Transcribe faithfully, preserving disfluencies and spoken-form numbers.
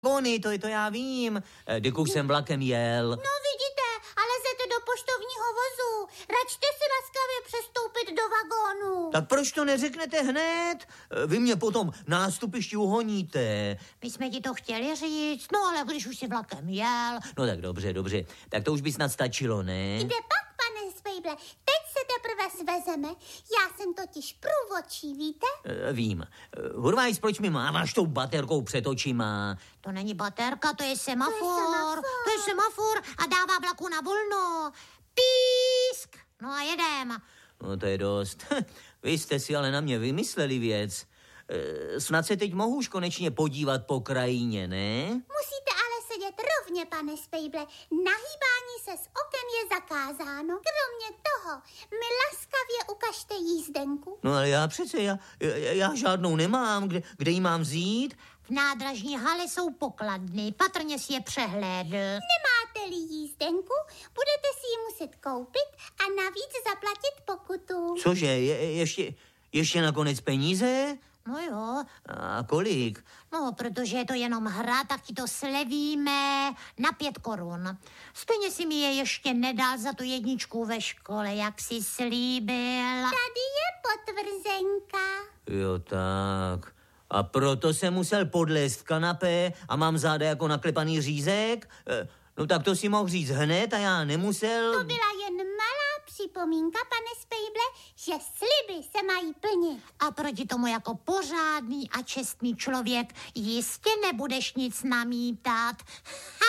vagony, to, to já vím. Když už jsem vlakem jel. No vidíte, ale lezete do poštovního vozu. Račte si laskavě přestoupit do vagónu. Tak proč to neřeknete hned? Vy mě potom na nástupišti uhoníte. My jsme ti to chtěli říct, no ale když už si vlakem jel. No tak dobře, dobře. Tak to už by snad stačilo, ne? Kde pak, pane Svejble? Teď se teprve svezeme. Já jsem totiž průvodčí, víte? E, vím. Hurvajs, proč mi máváš tou baterkou před očima? To není baterka, to je semafor. To je semafor. To je semafor a dává vlaku na volno. Písk! No a jedem. No to je dost. Vy jste si ale na mě vymysleli věc. E, snad se teď mohu už konečně podívat po krajině, ne? Musíte ale sedět rovně, pane Spejble. Nahýbání se s okem je zakázáno. Kromě toho, mi laskavě ukažte jízdenku. No ale já přece, já, já, já žádnou nemám. Kde, kde ji mám vzít? V nádražní hale jsou pokladny. Patrně si je přehlédl. Nemáte-li jízdenku, budete si ji muset koupit a navíc zaplatit pokutu. Cože, je, ještě, ještě nakonec peníze? No jo. A kolik? No, protože je to jenom hra, tak ti to slevíme na pět korun. Stejně si mi je ještě nedal za tu jedničku ve škole, jak jsi slíbil. Tady je potvrzenka. Jo, tak. A proto jsem musel podlézt v kanapé a mám záda jako naklepaný řízek? No tak to si mohl říct hned a já nemusel. To byla jen malá připomínka, pane Spejble, že sliby se mají plnit. A proti tomu jako pořádný a čestný člověk jistě nebudeš nic namítat.